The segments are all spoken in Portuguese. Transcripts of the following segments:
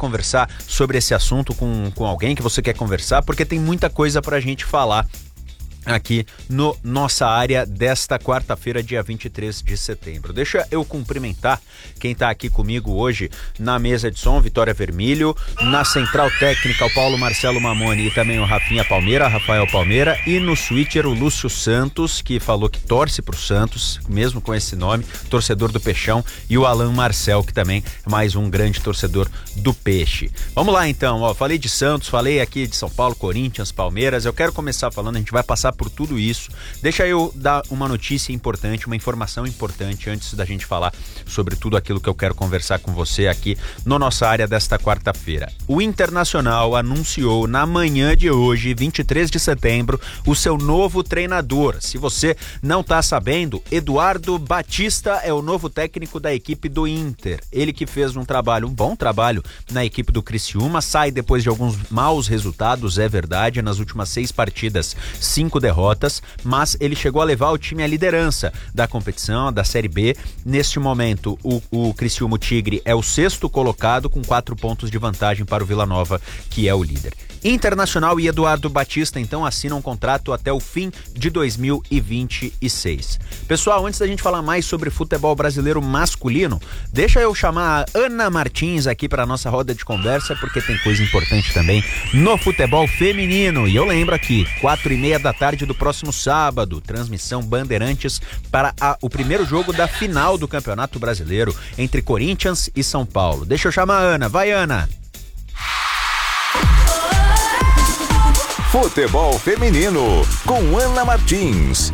conversar sobre esse assunto com alguém que você quer conversar, porque tem muita coisa pra gente falar aqui no Nossa Área desta quarta-feira, dia 23 de setembro. Deixa eu cumprimentar quem está aqui comigo hoje na mesa de som, Vitória Vermilho, na central técnica, o Paulo Marcelo Mamoni e também o Rafael Palmeira, e no switcher o Lúcio Santos, que falou que torce pro Santos, mesmo com esse nome, torcedor do Peixão, e o Alan Marcel, que também é mais um grande torcedor do Peixe. Vamos lá então, falei de Santos, falei aqui de São Paulo, Corinthians, Palmeiras, eu quero começar falando, a gente vai passar por tudo isso. Deixa eu dar uma notícia importante, uma informação importante antes da gente falar sobre tudo aquilo que eu quero conversar com você aqui no Nossa Área desta quarta-feira. O Internacional anunciou na manhã de hoje, 23 de setembro, o seu novo treinador. Se você não está sabendo, Eduardo Batista é o novo técnico da equipe do Inter. Ele que fez um bom trabalho na equipe do Criciúma, sai depois de alguns maus resultados, é verdade, nas últimas 6 partidas, 5 derrotas, mas ele chegou a levar o time à liderança da competição, da Série B. Neste momento, o Criciúma Tigre é o 6º colocado com 4 pontos de vantagem para o Vila Nova, que é o líder. Internacional e Eduardo Batista, então, assinam um contrato até o fim de 2026. Pessoal, antes da gente falar mais sobre futebol brasileiro masculino, deixa eu chamar a Ana Martins aqui para a nossa roda de conversa, porque tem coisa importante também no futebol feminino. E eu lembro aqui, 4h30 da tarde do próximo sábado, transmissão Bandeirantes para o primeiro jogo da final do Campeonato Brasileiro entre Corinthians e São Paulo. Deixa eu chamar a Ana. Vai, Ana! Futebol feminino, com Ana Martins.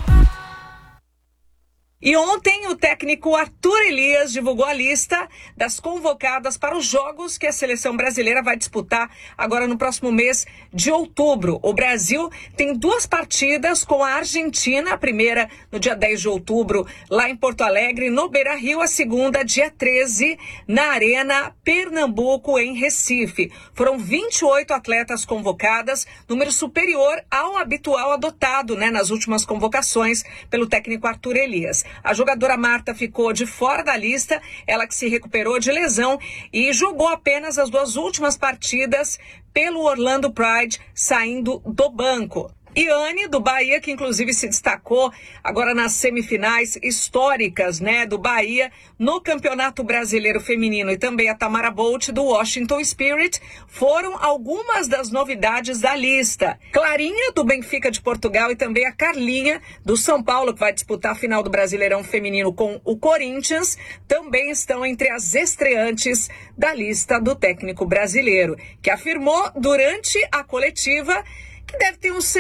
E ontem o técnico Arthur Elias divulgou a lista das convocadas para os jogos que a seleção brasileira vai disputar agora no próximo mês de outubro. O Brasil tem 2 partidas com a Argentina, a primeira no dia 10 de outubro lá em Porto Alegre, no Beira-Rio, a segunda dia 13 na Arena Pernambuco, em Recife. Foram 28 atletas convocadas, número superior ao habitual adotado, nas últimas convocações pelo técnico Arthur Elias. A jogadora Marta ficou de fora da lista, ela que se recuperou de lesão e jogou apenas as 2 últimas partidas pelo Orlando Pride, saindo do banco. E Anne, do Bahia, que inclusive se destacou agora nas semifinais históricas, do Bahia, no Campeonato Brasileiro Feminino, e também a Tamara Bolt, do Washington Spirit, foram algumas das novidades da lista. Clarinha, do Benfica de Portugal, e também a Carlinha, do São Paulo, que vai disputar a final do Brasileirão Feminino com o Corinthians, também estão entre as estreantes da lista do técnico brasileiro, que afirmou durante a coletiva que deve ter uns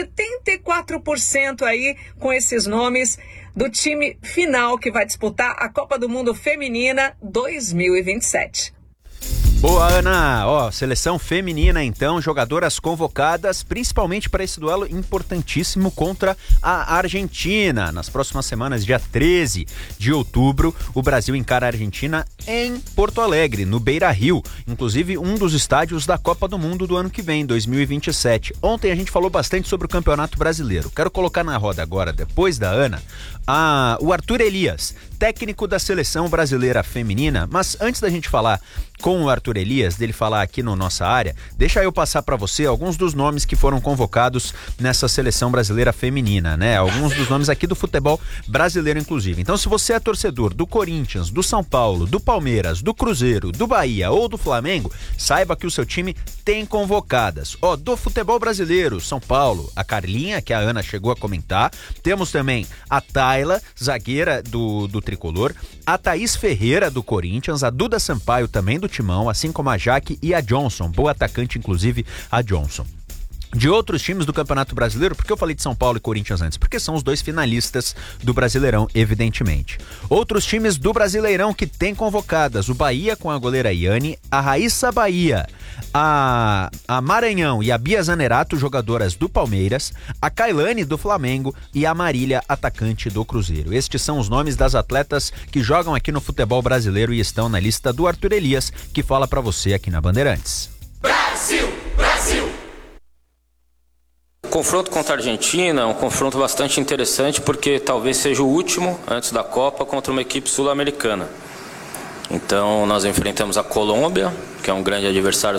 74% aí com esses nomes do time final que vai disputar a Copa do Mundo Feminina 2027. Boa, Ana! Seleção feminina, então, jogadoras convocadas, principalmente para esse duelo importantíssimo contra a Argentina. Nas próximas semanas, dia 13 de outubro, o Brasil encara a Argentina em Porto Alegre, no Beira-Rio. Inclusive, um dos estádios da Copa do Mundo do ano que vem, 2027. Ontem a gente falou bastante sobre o Campeonato Brasileiro. Quero colocar na roda agora, depois da Ana, o Arthur Elias, técnico da Seleção Brasileira Feminina. Mas antes da gente falar com o Arthur Elias, dele falar aqui no Nossa Área, deixa eu passar para você alguns dos nomes que foram convocados nessa Seleção Brasileira Feminina, Alguns dos nomes aqui do futebol brasileiro, inclusive. Então, se você é torcedor do Corinthians, do São Paulo, do Palmeiras, do Cruzeiro, do Bahia ou do Flamengo, saiba que o seu time tem convocadas. Do futebol brasileiro, São Paulo, a Carlinha, que a Ana chegou a comentar. Temos também a Tayla, zagueira do Tricolor, a Thaís Ferreira, do Corinthians, a Duda Sampaio, também do Timão, assim como a Jaque e a Johnson, boa atacante, inclusive, a Johnson. De outros times do Campeonato Brasileiro, por que eu falei de São Paulo e Corinthians antes? Porque são os 2 finalistas do Brasileirão, evidentemente. Outros times do Brasileirão que têm convocadas: o Bahia com a goleira Iane, a Raíssa Bahia, a Maranhão e a Bia Zanerato, jogadoras do Palmeiras, a Kailane, do Flamengo, e a Marília, atacante do Cruzeiro. Estes são os nomes das atletas que jogam aqui no futebol brasileiro e estão na lista do Arthur Elias, que fala pra você aqui na Bandeirantes. Brasil! Brasil! O confronto contra a Argentina é um confronto bastante interessante, porque talvez seja o último antes da Copa contra uma equipe sul-americana. Então nós enfrentamos a Colômbia, que é um grande adversário